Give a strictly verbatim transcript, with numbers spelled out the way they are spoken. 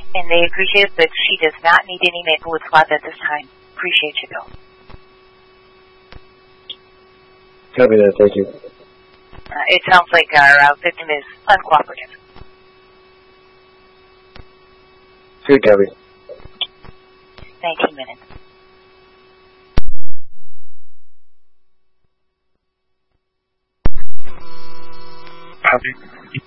And they appreciate it, but she does not need any Maplewood slots at this time. Appreciate you, Bill. Copy that, thank you. Uh, it sounds like our uh, victim is uncooperative. Good, copy. nineteen minutes. Copy.